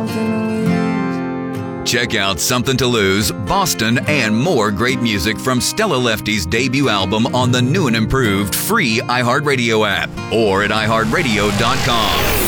Check out Something to Lose, Boston, and more great music from Stella Lefty's debut album on the new and improved free iHeartRadio app or at iHeartRadio.com.